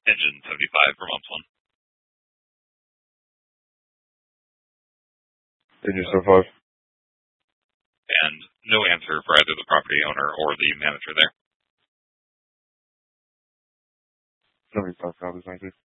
Engine 75 for month 1. Engine 75. And no answer for either the property owner or the manager there. 75 copies, thank you.